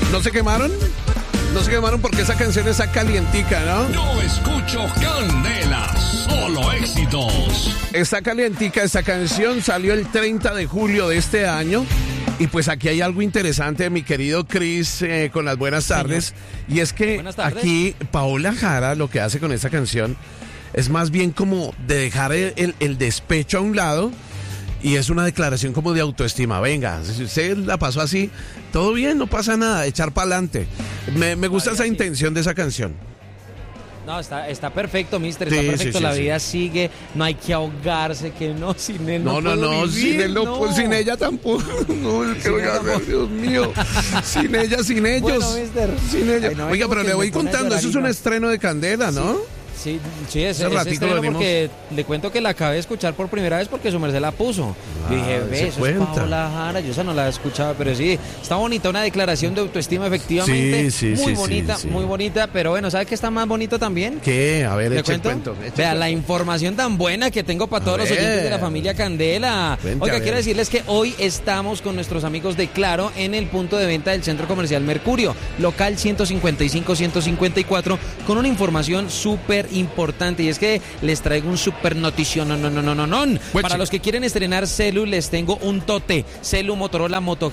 ¿No se quemaron? No se quemaron porque esa canción está calientica, ¿no? Yo escucho Candela, solo éxitos. Está calientica, esta canción salió el 30 de julio de este año. Y pues aquí hay algo interesante, mi querido Chris, con las buenas tardes. Señor. Y es que aquí Paola Jara lo que hace con esta canción es más bien como de dejar el despecho a un lado. Y es una declaración como de autoestima. Venga, si usted la pasó así, todo bien, no pasa nada, echar para adelante. Me gusta esa intención de esa canción. No, está perfecto, mister, está perfecto, la vida sigue, no hay que ahogarse, que no, sin él no puedo vivir, sin él no, pues, sin ella tampoco, no, ¿qué voy a hacer, Dios mío? Sin ella, sin ellos, bueno, mister, sin ella. Ay, no, oiga, pero le voy contando, eso es un estreno de Candela, ¿no? Sí, es estreno porque le cuento que la acabé de escuchar por primera vez porque su merced la puso. Yo dije, eso es Paola Jara, yo esa no la he escuchado, pero sí, está bonita, una declaración de autoestima efectivamente, muy bonita, pero bueno, ¿sabe qué está más bonito también? ¿Qué? A ver, eche el cuento. Vea, la información tan buena que tengo para todos los oyentes de la familia Candela. Oiga, quiero decirles que hoy estamos con nuestros amigos de Claro en el punto de venta del Centro Comercial Mercurio, local 155-154, con una información súper importante, y es que les traigo un super notición. Para los que quieren estrenar celu, les tengo un tote. Celu Motorola Moto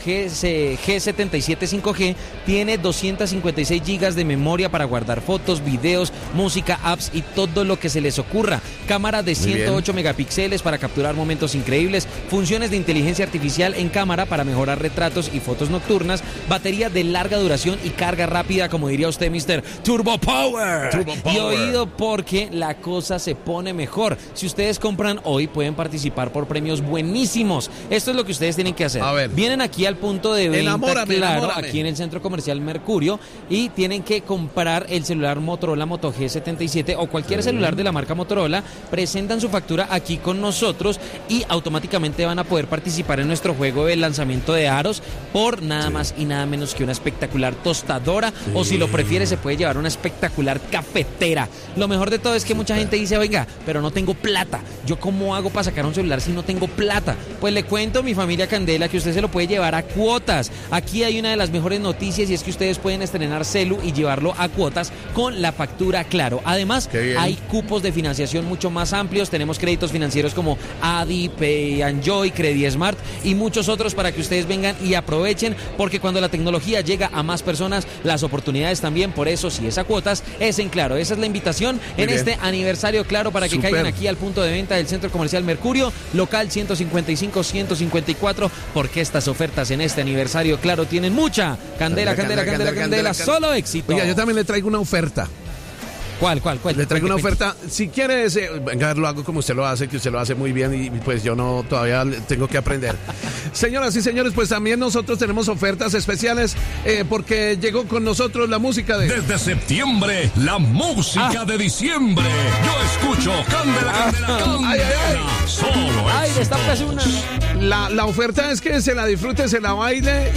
G77 5G tiene 256 GB de memoria para guardar fotos, videos, música, apps y todo lo que se les ocurra. Cámara de 108 megapíxeles para capturar momentos increíbles, funciones de inteligencia artificial en cámara para mejorar retratos y fotos nocturnas, batería de larga duración y carga rápida, como diría usted, Mr. Turbo Power. Y oído, porque la cosa se pone mejor. Si ustedes compran hoy, pueden participar por premios buenísimos. Esto es lo que ustedes tienen que hacer. Vienen aquí al punto de venta, Claro, aquí en el Centro Comercial Mercurio, y tienen que comprar el celular Motorola Moto G77 o cualquier celular de la marca Motorola, presentan su factura aquí con nosotros y automáticamente van a poder participar en nuestro juego de lanzamiento de aros por nada más y nada menos que una espectacular tostadora, o si lo prefiere se puede llevar una espectacular cafetera. Lo mejor de todo es que mucha gente dice, oiga, pero no tengo plata, ¿yo cómo hago para sacar un celular si no tengo plata? Pues le cuento, mi familia Candela, que usted se lo puede llevar a cuotas. Aquí hay una de las mejores noticias, y es que ustedes pueden estrenar celu y llevarlo a cuotas con la factura Claro. Además, hay cupos de financiación mucho más amplios, tenemos créditos financieros como Adi, Pay Enjoy, Credismart y muchos otros para que ustedes vengan y aprovechen, porque cuando la tecnología llega a más personas, las oportunidades también. Por eso, si es a cuotas, es en Claro. Esa es la invitación en este aniversario Claro, para que caigan aquí al punto de venta del Centro Comercial Mercurio, local 155-154, porque estas ofertas en este aniversario Claro tienen mucha Candela, solo éxito. Oiga, yo también le traigo una oferta. ¿Cuál? Le traigo una oferta. Si quiere, venga, lo hago como usted lo hace, que usted lo hace muy bien, y pues yo no, todavía tengo que aprender. Señoras y señores, pues también nosotros tenemos ofertas especiales, porque llegó con nosotros la música de... Desde septiembre, la música de diciembre. Yo escucho Candela. Solo destapas una. La oferta es que se la disfrute, se la baile